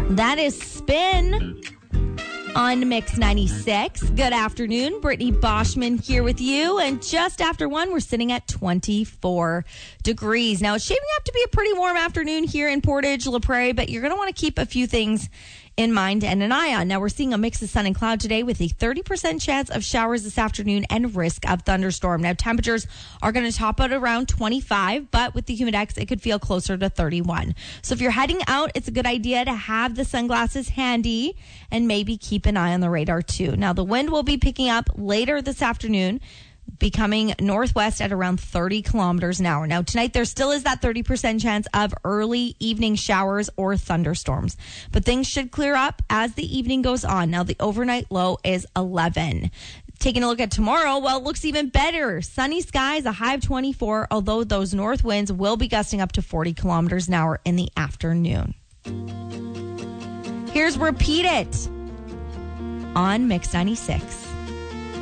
That is Spin on Mix 96. Good afternoon. Brittany Boschman here with you. And just after 1, we're sitting at 24 degrees. Now, it's shaping up to be a pretty warm afternoon here in Portage, La Prairie, but you're going to want to keep a few things in mind and an eye on. Now, we're seeing a mix of sun and cloud today with a 30% chance of showers this afternoon and risk of thunderstorm. Now, temperatures are going to top out around 25, but with the humidex, it could feel closer to 31. So if you're heading out, it's a good idea to have the sunglasses handy and maybe keep an eye on the radar too. Now, the wind will be picking up later this afternoon, becoming northwest at around 30 kilometers an hour. Now, tonight there still is that 30% chance of early evening showers or thunderstorms, but things should clear up as the evening goes on. Now, the overnight low is 11. Taking a look at tomorrow, well, it looks even better. Sunny skies, a high of 24, although those north winds will be gusting up to 40 kilometers an hour in the afternoon. Here's Repeat It on Mix 96.